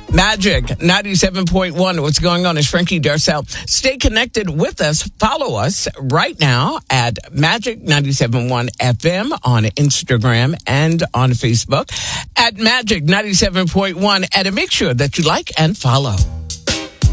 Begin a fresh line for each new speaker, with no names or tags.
Magic 97.1. What's going on is Frankie Darcell. Stay connected with us. Follow us right now at Magic 97.1 FM on Instagram and on Facebook, at Magic 97.1, and make sure that you like and follow.